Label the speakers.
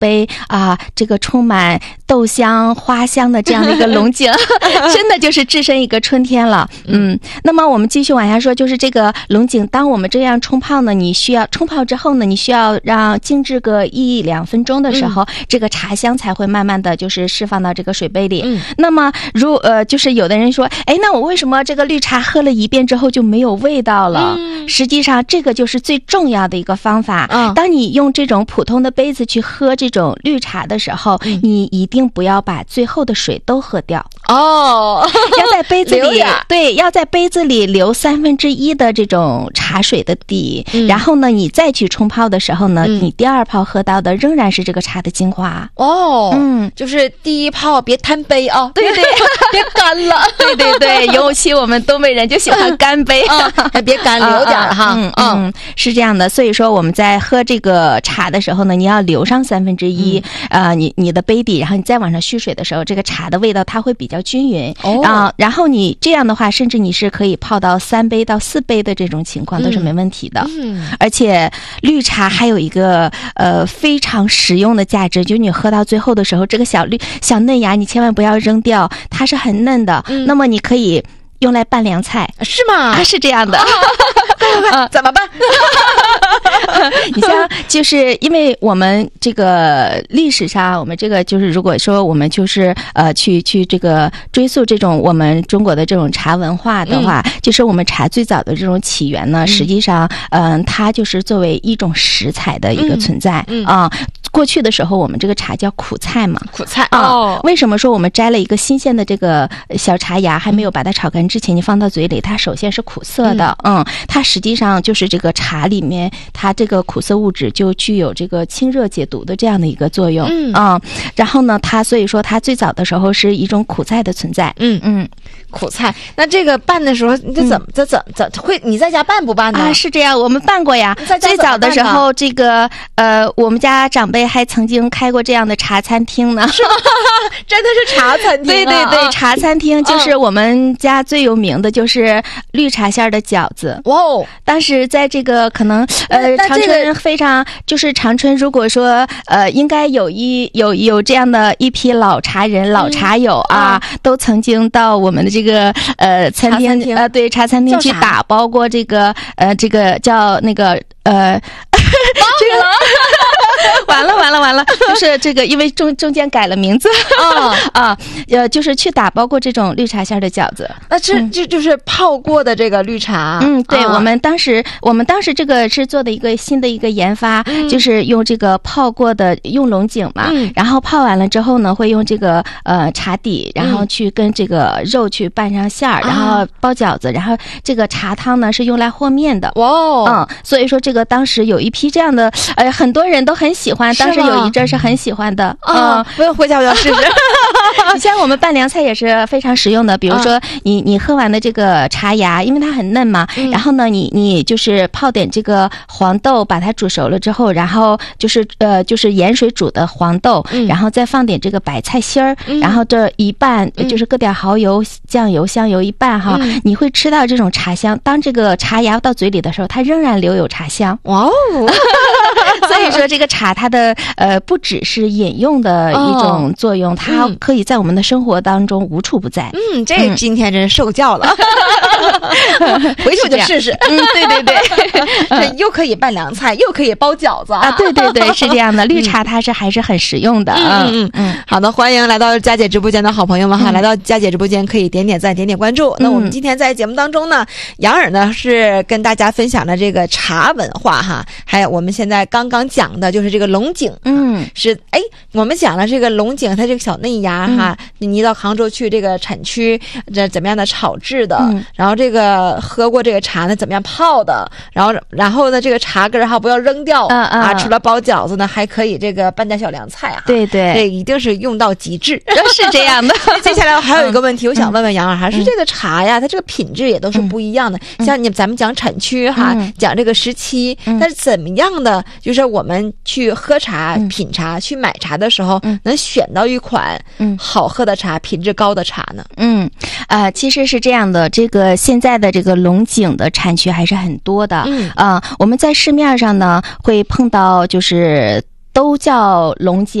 Speaker 1: 杯啊，这个充满豆香花香的这样的一个龙井真的就是置身一个春天了。那么我们继续往下说，就是这个龙井当我们这样冲泡呢，你需要冲泡之后呢，你需要让静置个1-2分钟的时候，这个茶香才会慢慢的就是释放到这个水杯里。那么就是有的人说，哎，那我为什么这个绿茶喝了一遍之后就没有味道了？实际上这个就是最重要的一个方法。当你用这种普通的杯子去喝这种绿茶的时候，你一定不要把最后的水都喝掉。要在杯子里对，要在杯子里留1/3的这种茶水的底，然后呢你再去冲泡的时候呢，你第二泡喝到的仍然是这个茶的精华。
Speaker 2: 就是第一泡别贪杯啊，
Speaker 1: 对对
Speaker 2: 别干了。
Speaker 1: 对对对，尤其我们东北人就喜欢干杯
Speaker 2: 还别干，留点哈。
Speaker 1: 是这样的，所以说我们在喝这个茶的时候呢，你要留上1/3，你的杯底，然后你再往上蓄水的时候，这个茶的味道它会比较均匀。然后你这样的话，甚至你是可以泡到3杯到4杯的这种情况都是没问题的。而且绿茶还有一个非常实用的价值，就是你喝到最后的时候，这个小嫩芽你千万不要扔掉，它是很嫩的。那么你可以用来拌凉菜。
Speaker 2: 是吗？
Speaker 1: 是这样的。
Speaker 2: 怎么办？
Speaker 1: 你像就是因为我们这个历史上，我们这个就是如果说我们就是去这个追溯这种我们中国的这种茶文化的话，就是我们茶最早的这种起源呢，实际上它就是作为一种食材的一个存在。过去的时候我们这个茶叫苦菜嘛，
Speaker 2: 苦菜
Speaker 1: 为什么说我们摘了一个新鲜的这个小茶芽，还没有把它炒干之前，你放到嘴里，它首先是苦涩的。它实际上就是这个茶里面它这个苦涩物质就具有这个清热解毒的这样的一个作用。然后呢所以说它最早的时候是一种苦菜的存在。
Speaker 2: 苦菜。那这个拌的时候你怎么会你在家拌不拌呢？
Speaker 1: 是这样，我们拌过呀。最早的时候这个我们家长辈还曾经开过这样的茶餐厅呢。
Speaker 2: 是吗？真的是茶餐厅
Speaker 1: 对对对，茶餐厅就是我们家最有名的就是绿茶馅的饺子。当时在这个可能长春非常就是长春，如果说应该有这样的一批老茶人老茶友啊，都曾经到我们的这个餐厅对茶餐厅去打包过这个叫那个这个完了，就是这个因为中间改了名字就是去打包过这种绿茶馅的饺子。
Speaker 2: 那就是泡过的这个绿茶。
Speaker 1: 对，我们当时这个是做的一个新的一个研发，就是用这个泡过的用龙井嘛，然后泡完了之后呢，会用这个茶底，然后去跟这个肉去拌上馅儿，然后包饺子，然后这个茶汤呢是用来和面的。所以说这个当时有一批这样的很多人都很喜欢，当时有一阵是很喜欢的。
Speaker 2: 不用回家我要试试。
Speaker 1: 你像我们拌凉菜也是非常实用的，比如说你喝完的这个茶芽，因为它很嫩嘛，然后呢你就是泡点这个黄豆，把它煮熟了之后，然后就是盐水煮的黄豆，然后再放点这个白菜心儿，然后这一拌就是搁点蚝油、酱油、香油一拌哈，你会吃到这种茶香。当这个茶芽到嘴里的时候，它仍然留有茶香。所以说这个茶它的不只是饮用的一种作用，它可以在我们的生活当中无处不在。
Speaker 2: 这今天真受教了。回去我就试试。
Speaker 1: 对对对，
Speaker 2: 这又可以拌凉菜，又可以包饺子啊！
Speaker 1: 对对对，是这样的。绿茶它是还是很实用的。
Speaker 2: 好的，欢迎来到佳姐直播间的好朋友们哈，来到佳姐直播间可以点点赞、点点关注。那我们今天在节目当中呢，杨尔呢是跟大家分享了这个茶文化哈，还有我们现在刚刚讲的就是这个龙井。是我们讲了这个龙井它这个小嫩芽哈，你到杭州去这个产区这怎么样的炒制的，然后这个喝过这个茶呢怎么样泡的，然后呢这个茶根哈不要扔掉除了包饺子呢还可以这个拌点小凉菜哈。
Speaker 1: 对对，
Speaker 2: 这一定是用到极致。
Speaker 1: 是这样的。
Speaker 2: 接下来还有一个问题我想问问杨儿，还是这个茶呀它这个品质也都是不一样的，像咱们讲产区哈，讲这个时期，但是怎么样的就是我们去喝茶品茶去买茶的时候能选到一款好喝的茶品质高的茶呢？
Speaker 1: 其实是这样的，这个现在的这个龙井的产区还是很多的。我们在市面上呢会碰到就是都叫龙井。